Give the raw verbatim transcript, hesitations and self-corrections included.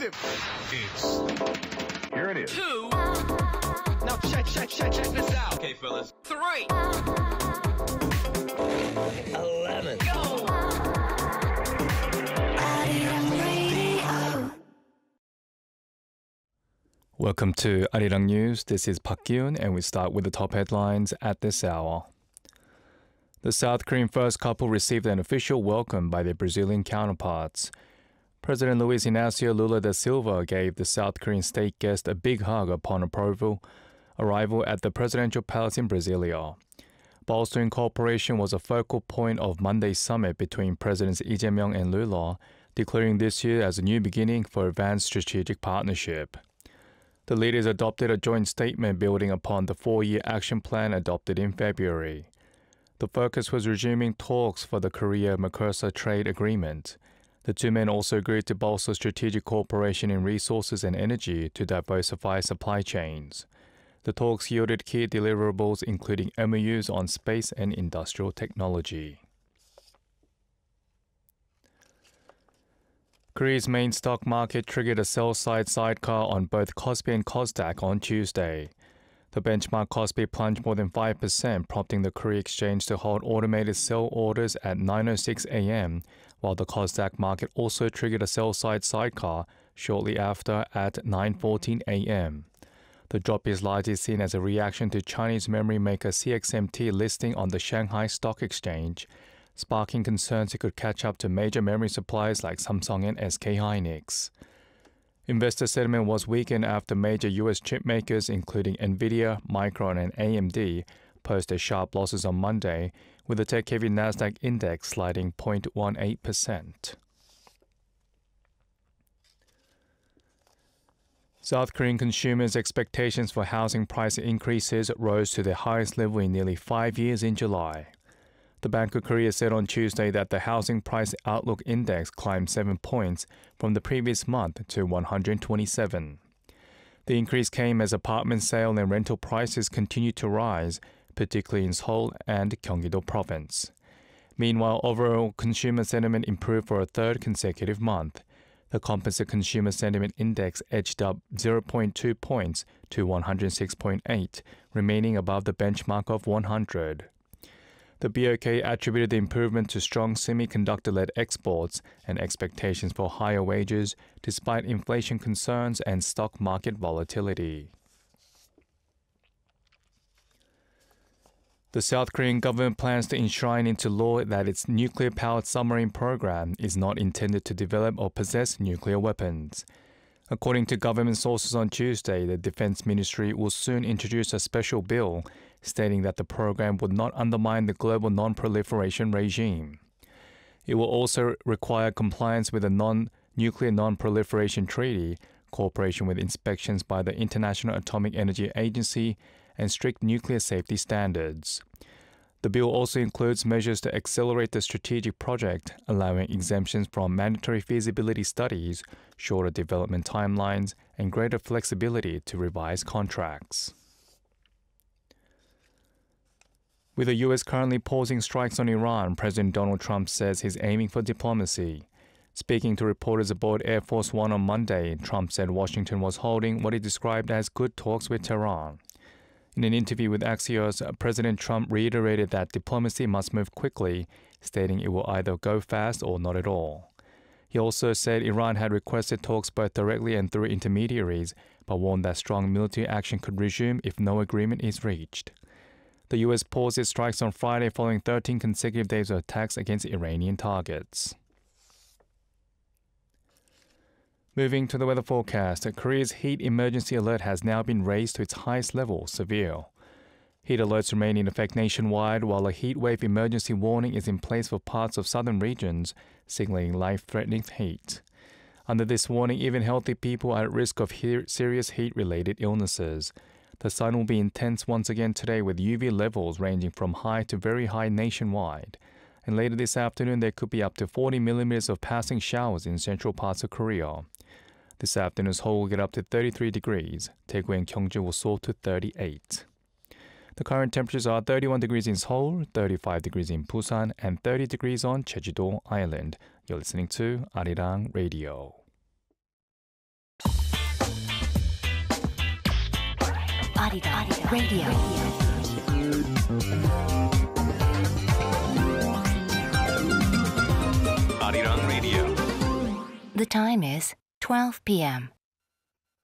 exclusive. It's Here it is. Two. Now check, check, check, check this out. Okay, fellas. Three. Eleven. Go. Welcome to Arirang News. This is Park Kyun, and we start with the top headlines at this hour. The South Korean first couple received an official welcome by their Brazilian counterparts. President Luiz Inácio Lula da Silva gave the South Korean state guest a big hug upon approval, arrival at the presidential palace in Brasilia. Bolstering cooperation was a focal point of Monday's summit between Presidents Lee Jae-myung and Lula, declaring this year as a new beginning for advanced strategic partnership. The leaders adopted a joint statement building upon the four-year action plan adopted in February. The focus was resuming talks for the Korea-Mercosur trade agreement. The two men also agreed to bolster strategic cooperation in resources and energy to diversify supply chains. The talks yielded key deliverables including M O Us on space and industrial technology. Korea's main stock market triggered a sell-side sidecar on both Kospi and Kosdaq on Tuesday. The benchmark Kospi plunged more than five percent, prompting the Korea Exchange to hold automated sell orders at nine oh six a m, while the Kosdaq market also triggered a sell-side sidecar shortly after at nine fourteen a m. The drop is largely seen as a reaction to Chinese memory maker C X M T listing on the Shanghai Stock Exchange, sparking concerns it could catch up to major memory suppliers like Samsung and S K Hynix. Investor sentiment was weakened after major U S chip makers including Nvidia, Micron, and A M D posted sharp losses on Monday, with the tech-heavy Nasdaq index sliding zero point one eight percent. South Korean consumers' expectations for housing price increases rose to their highest level in nearly five years in July. The Bank of Korea said on Tuesday that the Housing Price Outlook Index climbed seven points from the previous month to one hundred twenty-seven. The increase came as apartment sale and rental prices continued to rise, particularly in Seoul and Gyeonggi-do Province. Meanwhile, overall consumer sentiment improved for a third consecutive month. The Composite Consumer Sentiment Index edged up zero point two points to one hundred six point eight, remaining above the benchmark of one hundred. The B O K attributed the improvement to strong semiconductor-led exports and expectations for higher wages, despite inflation concerns and stock market volatility. The South Korean government plans to enshrine into law that its nuclear-powered submarine program is not intended to develop or possess nuclear weapons. According to government sources on Tuesday, the Defense Ministry will soon introduce a special bill stating that the program would not undermine the global non-proliferation regime. It will also require compliance with the Non-Nuclear Non-Proliferation Treaty, cooperation with inspections by the International Atomic Energy Agency, and strict nuclear safety standards. The bill also includes measures to accelerate the strategic project, allowing exemptions from mandatory feasibility studies, shorter development timelines, and greater flexibility to revise contracts. With the U S currently pausing strikes on Iran, President Donald Trump says he's aiming for diplomacy. Speaking to reporters aboard Air Force One on Monday, Trump said Washington was holding what he described as good talks with Tehran. In an interview with Axios, President Trump reiterated that diplomacy must move quickly, stating it will either go fast or not at all. He also said Iran had requested talks both directly and through intermediaries, but warned that strong military action could resume if no agreement is reached. The U S paused its strikes on Friday following thirteen consecutive days of attacks against Iranian targets. Moving to the weather forecast, Korea's heat emergency alert has now been raised to its highest level, severe. Heat alerts remain in effect nationwide, while a heat wave emergency warning is in place for parts of southern regions, signaling life-threatening heat. Under this warning, even healthy people are at risk of he- serious heat-related illnesses. The sun will be intense once again today with U V levels ranging from high to very high nationwide. And later this afternoon, there could be up to forty millimeters of passing showers in central parts of Korea. This afternoon, Seoul will get up to thirty-three degrees. Daegu and Gyeonggi will soar to thirty-eight. The current temperatures are thirty-one degrees in Seoul, thirty-five degrees in Busan, and thirty degrees on Jeju-do Island. You're listening to Arirang Radio. Arirang Radio. Arirang Radio. The time is twelve p m